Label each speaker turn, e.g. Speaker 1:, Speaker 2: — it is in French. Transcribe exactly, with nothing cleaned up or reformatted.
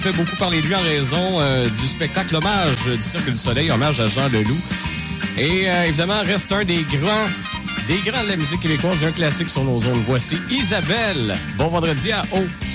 Speaker 1: fait beaucoup parler de lui en raison euh, du spectacle Hommage du Cirque du Soleil, hommage à Jean Leloup. Et euh, évidemment, reste un des grands, des grands de la musique québécoise, un classique sur nos ondes. Voici Isabelle. Bon vendredi à O.